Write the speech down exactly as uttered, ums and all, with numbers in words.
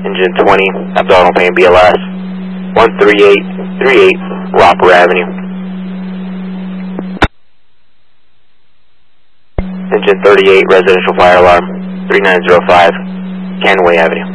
Engine twenty, abdominal pain B L S, one three eight three eight Roper Avenue. Engine thirty-eight, residential fire alarm, three nine zero five Canway Avenue.